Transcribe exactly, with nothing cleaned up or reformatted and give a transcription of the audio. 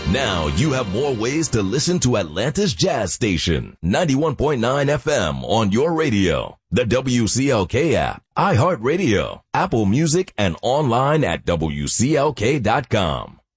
Now you have more ways to listen to Atlanta's Jazz Station, ninety-one point nine F M on your radio, the W C L K app, iHeartRadio, Apple Music, and online at W C L K dot com.